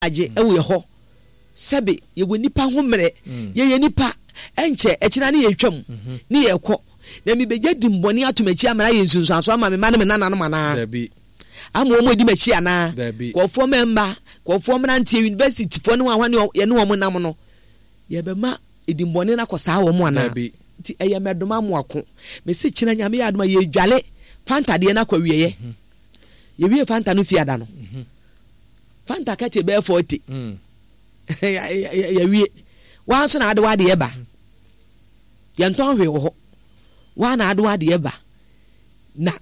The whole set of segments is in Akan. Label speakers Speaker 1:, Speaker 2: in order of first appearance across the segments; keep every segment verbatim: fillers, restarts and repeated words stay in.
Speaker 1: aje ewo ye ho sebe ye wo nipa ho mere ye ye nipa enche ekira ne ye twam ne ye kɔ na mi begya dimboni atomachi amara ye nsunsuaso ama me ma ne me nana no mana
Speaker 2: da bi
Speaker 1: ama wo mo di machi ana ko fo member ko fo mrantie university fo ne wa ne ye ne wo mo nam no ye be ma edimboni na kosa wo mo ana ti eye medoma mo ako me se kina nyame ya adoma ye dwale fanta de na kwa wieye ye wie fanta no fiada no fanta ka te be forty mm ya wie wa so na ade wa de ye ba ye nton hwe wo wa na ade wa de ye ba na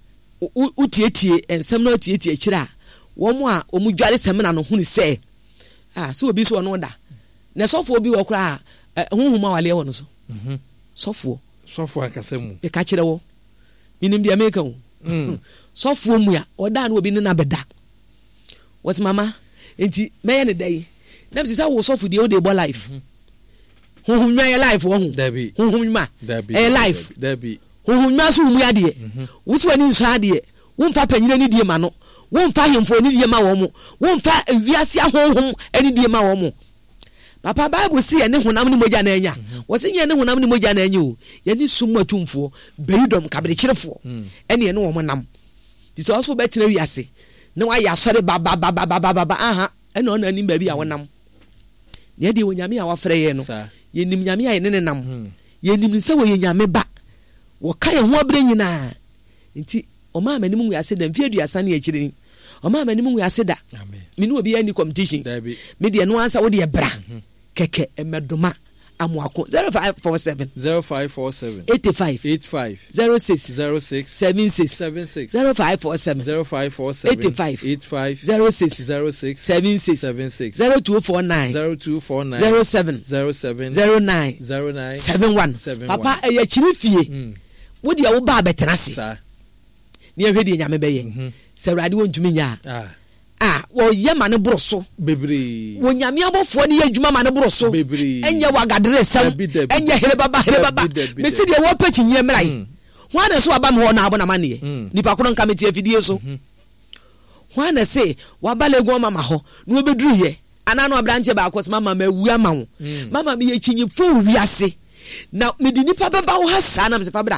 Speaker 1: utietie ensem na utietie kira wo mo a o mu dwale semna no hunu se ah so obi so no da na sofo obi wo kra hunhuma wale wo no so mhm sofo
Speaker 2: sofo akasemu
Speaker 1: e ka kire wo minim dia meka wo mm sofo mu ya oda na obi ne na beda what's mama enti meye ne dai na bi sa wo sofo dia o dey bo life hunhum nya life wo hu
Speaker 2: dabi
Speaker 1: hunhum ma
Speaker 2: e
Speaker 1: life
Speaker 2: dabi
Speaker 1: hunhum ma so mu ya de wo so ani nso ade wo mfa panyina ni die ma no wo mfa hemfo ni die ma wo mu wo mfa wiase ahonhom ani die ma wo mu papa bible si ene honam ni moja na anya wo se ene honam ni moja na anya o ye ni sumu atumfo beidom kabrekirefo ene ene wo mo nam ti so so betina wiase na wa ya sore ba ba ba ba ba ba aha ene ona ni ba bi a wonam ne de wonyame a wafre ye no ye nim nyame a ye ne nam ye nim nse wo ye nyame ba wo ka ye ho abre nyina nti o ma manim ngu ase da mfie aduasa na akire ni o ma manim ngu ase da amen me no obi ani competition me de no ansa wo de bra keke emedoma amuako zero five four seven
Speaker 2: zero five four seven
Speaker 1: eighty-five
Speaker 2: eighty-five
Speaker 1: zero six
Speaker 2: zero six
Speaker 1: seventy-six
Speaker 2: seventy-six
Speaker 1: zero five four seven
Speaker 2: zero five four seven
Speaker 1: eighty-five
Speaker 2: eighty-five
Speaker 1: zero six
Speaker 2: zero six
Speaker 1: seventy-six
Speaker 2: seventy-six
Speaker 1: zero two four nine
Speaker 2: zero two four nine
Speaker 1: zero seven
Speaker 2: zero seven
Speaker 1: zero nine
Speaker 2: zero nine
Speaker 1: seven one papa eye chiri fie wo dia wo ba betenase ni ehwe die nyame beye se urade wontumi nya ah ah wo ye ma ne broso
Speaker 2: bebre
Speaker 1: wo nyame abofo ne ye adwuma ma ne broso
Speaker 2: bebre
Speaker 1: enye wagadere sam enye here baba here baba me se de wo pachi nye mrai ho ana so aba me ho na abo na mane nipa kono nka meti afidie so ho ana se waba legu mama ho no obeduru ye ana no abranche ba akos mama ma wu ama wo mama me ye chinyi fo wiase na me di nipa baba wo hasa na me se fabra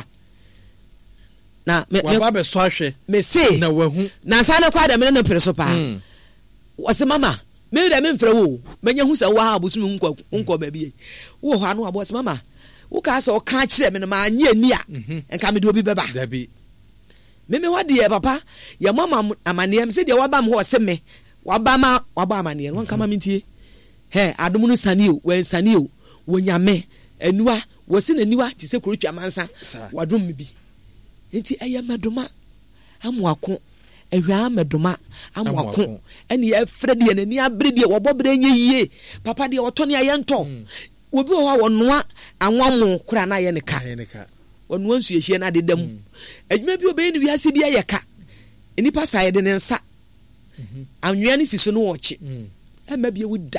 Speaker 1: na me
Speaker 2: wa ba so ahwe
Speaker 1: me se
Speaker 2: na wahu
Speaker 1: na sa na kwa da me no preso pa wo se mama me da me mfra wo menya hu se wo ha abusumi nkwa nkwa ba bi wo ho anu abo se mama wo ka se o ka kire me no ma anya ni a enka me do obi beba
Speaker 2: da bi
Speaker 1: me me wade ye papa ye mama amane me se de wa ba me ho se me wa ba ma wa ba amane won ka ma me ntie he adom no sane o wen sane o wo nyame enua wo se naniwa ti se kurutwa mansa wadom me bi enti aya medoma amuako ehwa medoma amuako eni e fredi enani abredi e wobobre nye yie papa de otone ayento obi wo wa wonoa anwamu kura na ye ne ka wonoa nsu ehie na dedam adwuma bi obe ni wiase bi ayeka enipa sa ye de ne nsa anwea ni siso no wochi e ma bi ewuda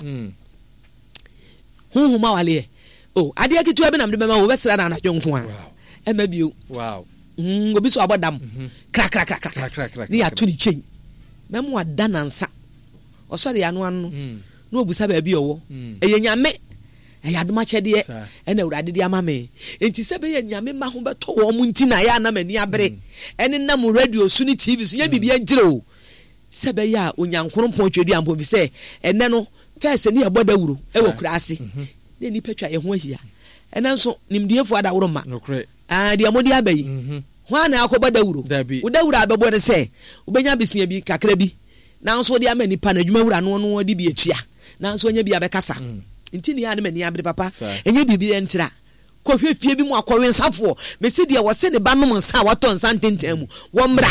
Speaker 1: hunhuma wale oh ade akitu bi na mde bema wo besra na na dwonko a e ma bi
Speaker 2: wow
Speaker 1: Mm, obi so abodam kra kra kra kra ni atu ni chen memo ada nansa osori anu anu no obusa ba bi owo eye nyame eye adoma chede e na urade di ama me enti se be ye nyame ma ho beto wo mu nti na ya na mani abere ene na mu radio su ni tv so ye bibia ngire o se be ya onyankoro pon twedi ampo bi se ene no first ni eboda wuro e wo kura ase ne ni petwa ye ho ahia ene nso nimdiefo ada wuro ma ah dia modi abayi ho ana akoba dawuro wo dawuro abebo ne se ubenya besia bi kakra bi nanso dia mani pa na adwuma wura no no di bi atua nanso nya bi abekasa nti ne ya ne mani abere papa enya bibi entira ko hwefie bi mu akɔwe nsafo me se dia wo se ne ba no nsa wato nsa ntentamu wo mbra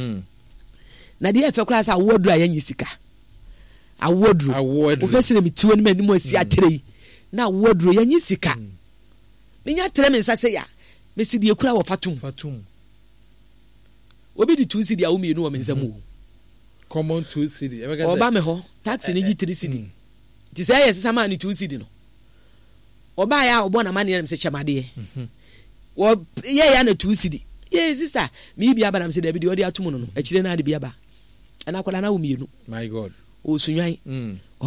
Speaker 1: na dia efe kura sa awodru ayanyi sika awodru wo hwese ne mitiwo ne mani mu asi atere na awodru yanyi sika menya tere me nsa se ya me se die kura wo fatum
Speaker 2: fatum
Speaker 1: obi di two cedi a wo mienu wo mensamu
Speaker 2: common two cedi e
Speaker 1: o ba me ho taxi ne gi three cedi ti say yes sama ni two cedi no o ba ya obo na mane na me se chamade wo ye ya na two cedi ye sister mi bia ba na me se da bi de odi atum no no akire na ade bia ba ana akola na wo mienu
Speaker 2: my god
Speaker 1: osunwan
Speaker 2: Mm.